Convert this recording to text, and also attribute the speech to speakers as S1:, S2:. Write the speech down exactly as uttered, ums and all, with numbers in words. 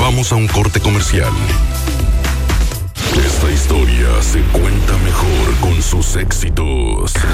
S1: Vamos a un corte comercial. Esta historia se cuenta mejor con sus éxitos.